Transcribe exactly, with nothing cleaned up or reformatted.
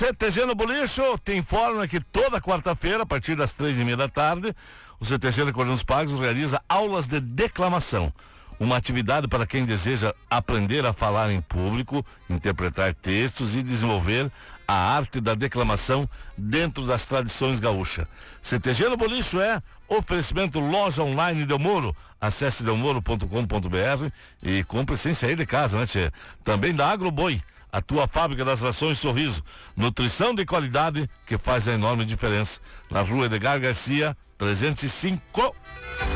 C T G no Bolicho te informa que toda quarta-feira, a partir das três e meia da tarde, o C T G Recolhendo os Pagos realiza aulas de declamação. Uma atividade para quem deseja aprender a falar em público, interpretar textos e desenvolver a arte da declamação dentro das tradições gaúchas. C T G no Bolicho é oferecimento loja online Del Moro. Acesse delmoro ponto com ponto br e compre sem sair de casa, né, tchê? Também da Agroboi, a tua fábrica das rações Sorriso. Nutrição de qualidade que faz a enorme diferença. Na rua Edgar Garcia, trezentos e cinco.